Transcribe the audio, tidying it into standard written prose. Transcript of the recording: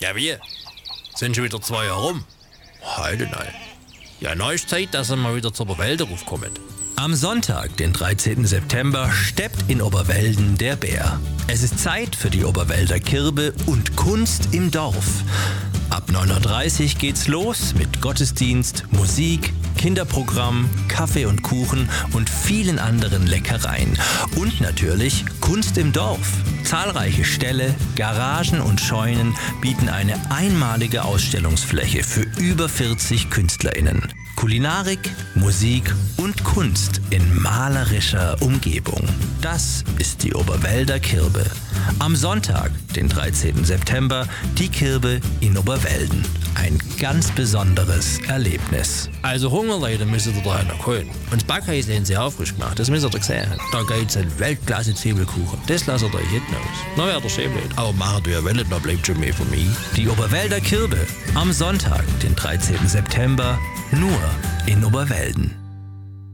Ja, wie? Sind schon wieder 2 Jahre rum? Heute nein. Ja, neu ist Zeit, dass er mal wieder zur Oberwälder raufkommt. Am Sonntag, den 13. September, steppt in Oberwelden der Bär. Es ist Zeit für die Oberwälder Kirbe und Kunst im Dorf. Ab 9.30 Uhr geht's los mit Gottesdienst, Musik, Kinderprogramm, Kaffee und Kuchen und vielen anderen Leckereien. Und natürlich Kunst im Dorf. Zahlreiche Ställe, Garagen und Scheunen bieten eine einmalige Ausstellungsfläche für über 40 KünstlerInnen. Kulinarik, Musik und Kunst in malerischer Umgebung. Das ist die Oberwälder Kirbe. Am Sonntag, den 13. September, die Kirbe in Oberwelden. Ein ganz besonderes Erlebnis. Also Hungerleute müsst ihr da noch holen. Und das Backhaus haben sie auch frisch gemacht, das müsst ihr sehen. Da gibt's einen Weltklasse-Zwiebelkuchen. Das lasst ihr euch hinten aus. Na ja, der Schämlet. Aber macht ihr wollt, da bleibt schon mehr von mir. Die Oberwälder Kirbe. Am Sonntag, den 13. September, nur in Oberwelden.